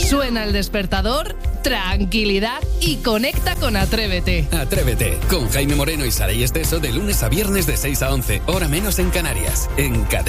Suena el despertador, tranquilidad y conecta con Atrévete. Atrévete, con Jaime Moreno y Saray Esteso de lunes a viernes de 6 a 11, hora menos en Canarias, en Cadena.